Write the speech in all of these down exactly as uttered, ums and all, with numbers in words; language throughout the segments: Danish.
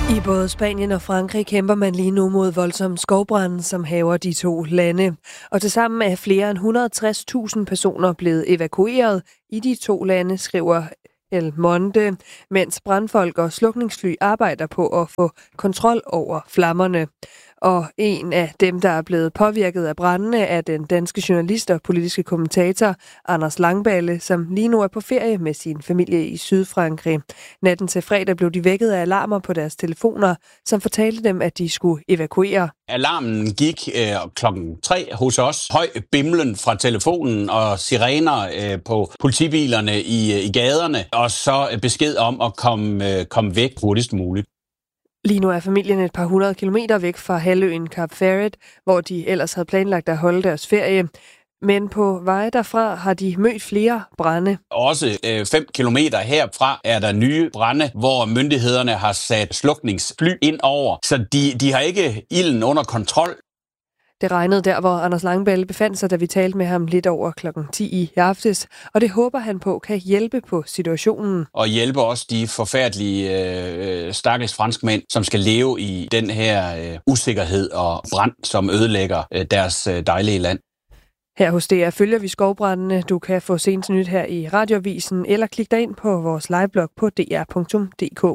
I både Spanien og Frankrig kæmper man lige nu mod voldsomme skovbrande, som hærger de to lande. Og tilsammen er flere end et hundrede og tres tusind personer blevet evakueret i de to lande, skriver El Monde, mens brandfolk og slukningsfly arbejder på at få kontrol over flammerne. Og en af dem, der er blevet påvirket af brandene, er den danske journalist og politiske kommentator Anders Langballe, som lige nu er på ferie med sin familie i Sydfrankrig. Natten til fredag blev de vækket af alarmer på deres telefoner, som fortalte dem, at de skulle evakuere. Alarmen gik øh, klokken tre hos os. Høj bimlen fra telefonen og sirener øh, på politibilerne i, i gaderne, og så besked om at komme, øh, komme væk hurtigst muligt. Lige nu er familien et par hundrede kilometer væk fra halvøen Cape Ferret, hvor de ellers havde planlagt at holde deres ferie. Men på vej derfra har de mødt flere brande. Også øh, fem kilometer herfra er der nye brande, hvor myndighederne har sat slukningsfly ind over. Så de, de har ikke ilden under kontrol. Det regnede der, hvor Anders Langballe befandt sig, da vi talte med ham lidt over klokken ti i aftes. Og det håber han på kan hjælpe på situationen. Og hjælpe også de forfærdelige øh, stakkels franskmænd, som skal leve i den her øh, usikkerhed og brand, som ødelægger øh, deres øh, dejlige land. Her hos D R følger vi skovbrandene. Du kan få senest nyt her i Radioavisen, eller klik dig ind på vores liveblog på d r punktum d k.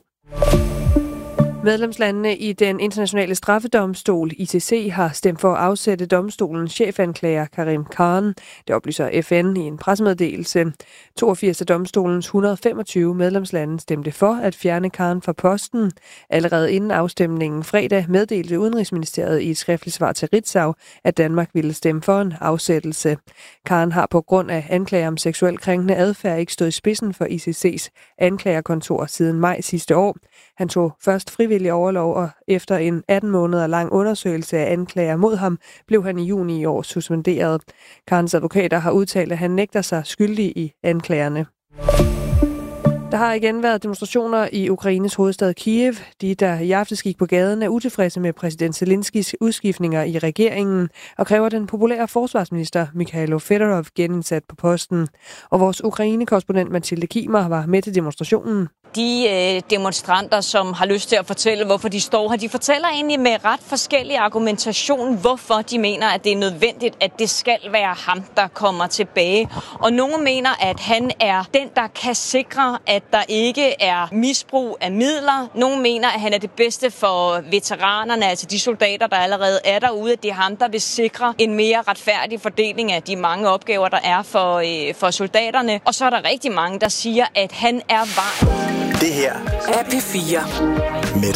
Medlemslandene i den internationale straffedomstol I C C har stemt for at afsætte domstolens chefanklager Karim Khan. Det oplyser F N i en pressemeddelelse. toogfirs af domstolens et hundrede og femogtyve medlemslande stemte for at fjerne Khan fra posten. Allerede inden afstemningen fredag meddelte Udenrigsministeriet i et skriftligt svar til Ritzau, at Danmark ville stemme for en afsættelse. Khan har på grund af anklager om seksuel krænkende adfærd ikke stået i spidsen for I C C's anklagerkontor siden maj sidste år. Han tog først frivillig overlov, og efter en atten måneder lang undersøgelse af anklager mod ham, blev han i juni i år suspenderet. Khans advokater har udtalt, at han nægter sig skyldig i anklagerne. Der har igen været demonstrationer i Ukraines hovedstad Kiev. De, der i aftes gik på gaden, er utilfredse med præsident Zelenskis udskiftninger i regeringen og kræver den populære forsvarsminister Mikhailo Fedorov genindsat på posten. Og vores Ukraine-korrespondent Mathilde Kimer var med til demonstrationen. De øh, demonstranter, som har lyst til at fortælle, hvorfor de står her, de fortæller egentlig med ret forskellig argumentation, hvorfor de mener, at det er nødvendigt, at det skal være ham, der kommer tilbage. Og nogle mener, at han er den, der kan sikre, at der ikke er misbrug af midler. Nogle mener, at han er det bedste for veteranerne, altså de soldater, der allerede er derude. At det er ham, der vil sikre en mere retfærdig fordeling af de mange opgaver, der er for, øh, for soldaterne. Og så er der rigtig mange, der siger, at han er vejen. Det her er P fire.